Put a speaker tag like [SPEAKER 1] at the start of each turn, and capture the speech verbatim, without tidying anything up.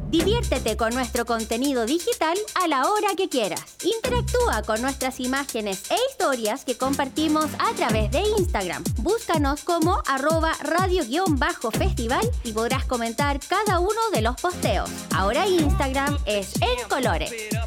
[SPEAKER 1] Diviértete con nuestro contenido digital a la hora que quieras. Interactúa con nuestras imágenes e historias que compartimos a través de Instagram. Búscanos como arroba radio-festival y podrás comentar cada uno de los posteos. Ahora Instagram es en colores.